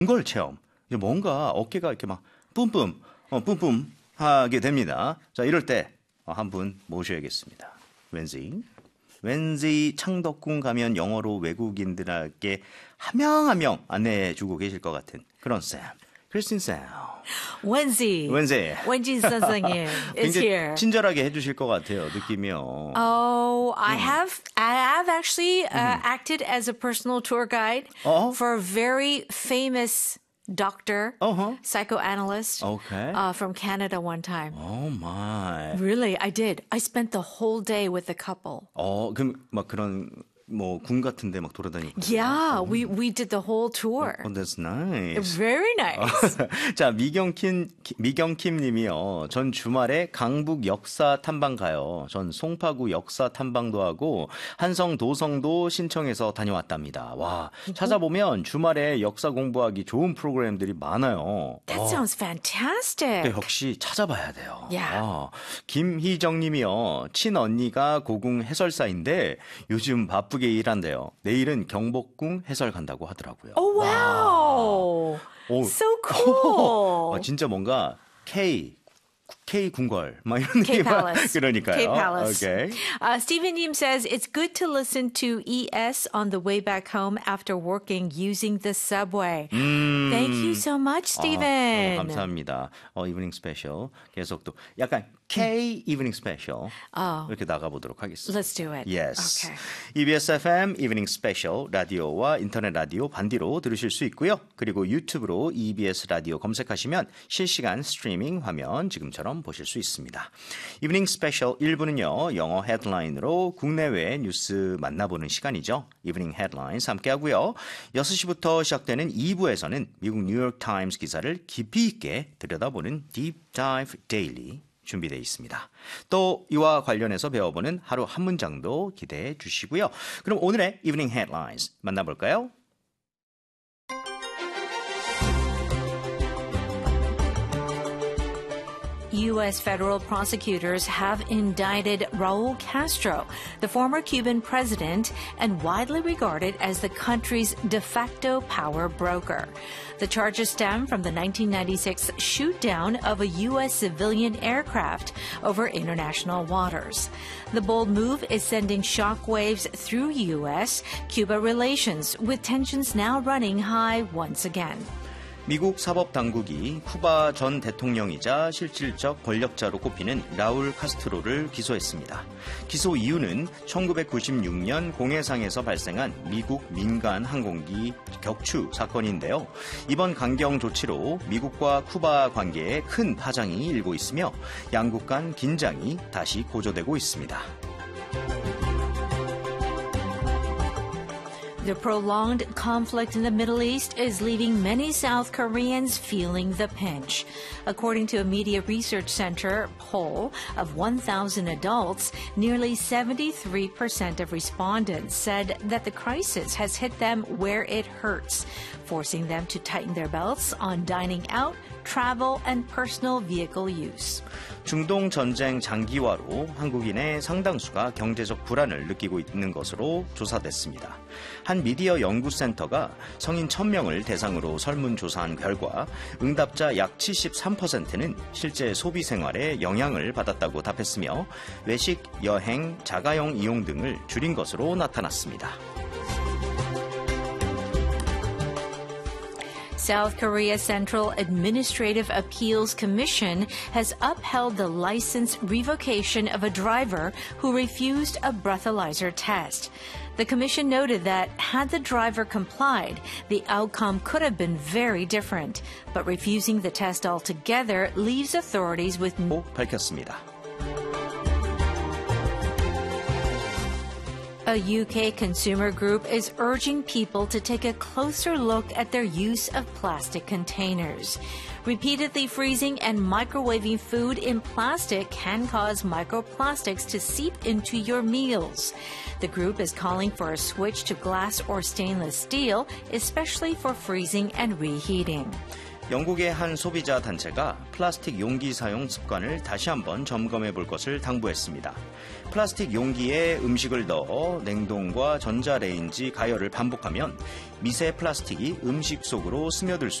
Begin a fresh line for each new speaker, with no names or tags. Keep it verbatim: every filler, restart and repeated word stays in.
궁궐 체험. 이제 뭔가 어깨가 이렇게 막 뿜뿜, 어, 뿜뿜 하게 됩니다. 자, 이럴 때 한 분 모셔야겠습니다. 왠지, 왠지 창덕궁 가면 영어로 외국인들에게 한 명 한 명 안내해주고 계실 것 같은 그런 쌤. 크리스틴 쌤.
Wendy.
Wendy.
Wendy 선생님 is here.
친절하게 해주실 것 같아요, 느낌이요.
Oh, I have I have actually uh, acted as a personal tour guide
Uh-huh.
for a very famous doctor,
Uh-huh.
psychoanalyst
Okay.
uh, from Canada one time.
Oh my.
Really, I did. I spent the whole day with the couple.
어, 그럼 막 그런 뭐 궁 같은데 막 돌아다니고.
Yeah, we we did the whole tour.
Oh, that's nice.
Very nice.
자, 미경킴, 미경킴 님이요. 전 주말에 강북 역사 탐방 가요. 전 송파구 역사 탐방도 하고 한성 도성도 신청해서 다녀왔답니다. 와, 찾아보면 주말에 역사 공부하기 좋은 프로그램들이 많아요.
That
어,
sounds fantastic.
근데 역시 찾아봐야 돼요.
Yeah.
아, 김희정 님이요. 친언니가 고궁 해설사인데 요즘 바쁘게 일한대요. 내일은 경복궁 해설 간다고 하더라고요.
Oh wow.
오.
So cool.
아, 진짜 뭔가 K K 궁궐 막 이런
K
느낌.
Palace.
그러니까요.
K Palace.
Okay.
Uh, Stephen Yim says it's good to listen to E S on the way back home after working using the subway.
음.
Thank you so much, Stephen.
아, 어, 감사합니다. 어, 이브닝 스페셜 계속 또 약간 K 이브닝 스페셜
어.
이렇게 나가보도록 하겠습니다.
Let's do it.
Yes.
Okay.
이비에스 에프엠 이브닝 스페셜 라디오와 인터넷 라디오 반디로 들으실 수 있고요. 그리고 유튜브로 이비에스 라디오 검색하시면 실시간 스트리밍 화면 지금처럼 보실 수 있습니다. 이브닝 스페셜 일 부는요. 영어 헤드라인으로 국내외 뉴스 만나보는 시간이죠. 이브닝 헤드라인스 함께하고요. 여섯 시부터 시작되는 이 부에서는 미국 뉴욕 타임스 기사를 깊이 있게 들여다보는 딥 다이브 데일리 준비되어 있습니다. 또 이와 관련해서 배워보는 하루 한 문장도 기대해 주시고요. 그럼 오늘의 이브닝 헤드라인스 만나볼까요?
U S federal prosecutors have indicted Raul Castro, the former Cuban president and widely regarded as the country's de facto power broker. The charges stem from the nineteen ninety-six shoot-down of a U S civilian aircraft over international waters. The bold move is sending shockwaves through U S-Cuba relations, with tensions now running high once again.
미국 사법당국이 쿠바 전 대통령이자 실질적 권력자로 꼽히는 라울 카스트로를 기소했습니다. 기소 이유는 천구백구십육 년 공해상에서 발생한 미국 민간 항공기 격추 사건인데요. 이번 강경 조치로 미국과 쿠바 관계에 큰 파장이 일고 있으며 양국 간 긴장이 다시 고조되고 있습니다.
The prolonged conflict in the Middle East is leaving many South Koreans feeling the pinch. According to a Media Research Center poll of one thousand adults, nearly seventy-three percent of respondents said that the crisis has hit them where it hurts, forcing them to tighten their belts on dining out, travel, and personal vehicle use.
중동 전쟁 장기화로 한국인의 상당수가 경제적 불안을 느끼고 있는 것으로 조사됐습니다. 한 미디어 연구센터가 성인 천 명을 대상으로 설문조사한 결과 응답자 약 칠십삼 퍼센트는 실제 소비 생활에 영향을 받았다고 답했으며 외식, 여행, 자가용 이용 등을 줄인 것으로 나타났습니다.
South Korea Central Administrative Appeals Commission has upheld the license revocation of a driver who refused a breathalyzer test. The commission noted that had the driver complied, the outcome could have been very different. But refusing the test altogether leaves authorities with no
밝혔습니다.
A U K consumer group is urging people to take a closer look at their use of plastic containers. Repeatedly freezing and microwaving food in plastic can cause microplastics to seep into your meals. The group is calling for a switch to glass or stainless steel, especially for freezing and reheating.
영국의 한 소비자 단체가 플라스틱 용기 사용 습관을 다시 한번 점검해 볼 것을 당부했습니다. 플라스틱 용기에 음식을 넣어 냉동과 전자레인지 가열을 반복하면 미세 플라스틱이 음식 속으로 스며들 수